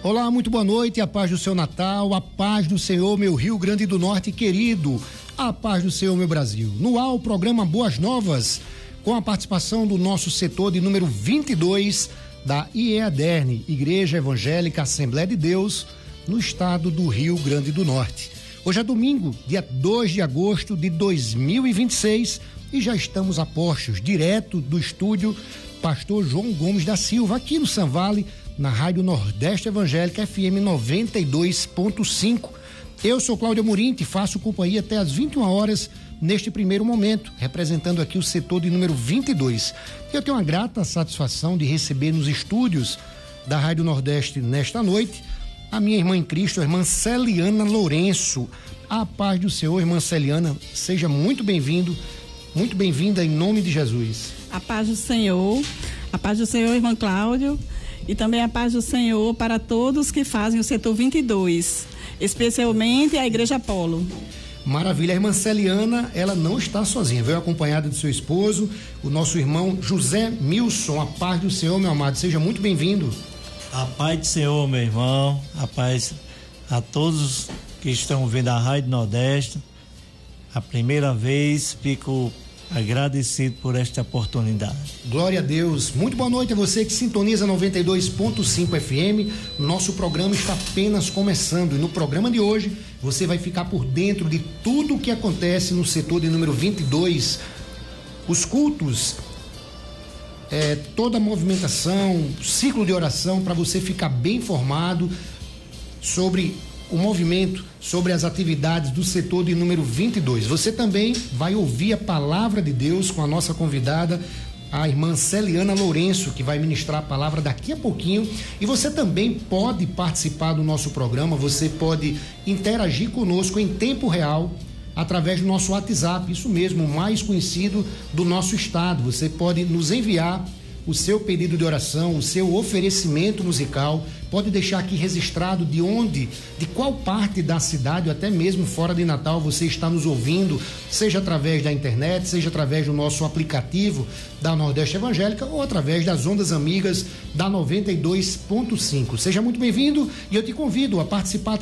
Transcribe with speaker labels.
Speaker 1: Olá, muito boa noite, a paz do seu Natal, a paz do Senhor, meu Rio Grande do Norte querido, a paz do Senhor, meu Brasil. No ar, o programa Boas Novas, com a participação do nosso setor de número 22 da IEADERN, Igreja Evangélica Assembleia de Deus, no estado do Rio Grande do Norte. Hoje é domingo, dia 2 de agosto de 2026, e já estamos a postos, direto do estúdio Pastor João Gomes da Silva, aqui no Sanvale, na Rádio Nordeste Evangélica FM 92.5. Eu sou Cláudio Amorim e faço companhia até às 21 horas neste primeiro momento, representando aqui o setor de número 22. Eu tenho uma grata satisfação de receber nos estúdios da Rádio Nordeste nesta noite a minha irmã em Cristo, a irmã Celiana Lourenço. A paz do Senhor, irmã Celiana, seja muito bem-vindo, muito bem-vinda em nome de Jesus.
Speaker 2: A paz do Senhor, irmão Cláudio, e também a paz do Senhor para todos que fazem o setor 22, especialmente a Igreja Apolo.
Speaker 1: Maravilha, a irmã Celiana, ela não está sozinha, veio acompanhada de seu esposo, o nosso irmão José Milson. A paz do Senhor, meu amado, seja muito bem-vindo.
Speaker 3: A paz do Senhor, meu irmão, a paz a todos que estão vendo a Rádio Nordeste. A primeira vez fico agradecido por esta oportunidade.
Speaker 1: Glória a Deus. Muito boa noite a você que sintoniza 92.5 FM. Nosso programa está apenas começando e no programa de hoje você vai ficar por dentro de tudo o que acontece no setor de número 22. Os cultos, toda a movimentação, ciclo de oração, para você ficar bem informado sobre o movimento, sobre as atividades do setor de número 22. Você também vai ouvir a palavra de Deus com a nossa convidada, a irmã Celiana Lourenço, que vai ministrar a palavra daqui a pouquinho. E você também pode participar do nosso programa, você pode interagir conosco em tempo real através do nosso WhatsApp, isso mesmo, o mais conhecido do nosso estado. Você pode nos enviar o seu pedido de oração, o seu oferecimento musical, pode deixar aqui registrado de qual parte da cidade, ou até mesmo fora de Natal, você está nos ouvindo, seja através da internet, seja através do nosso aplicativo da Nordeste Evangélica ou através das ondas amigas da 92.5. Seja muito bem-vindo e eu te convido a participar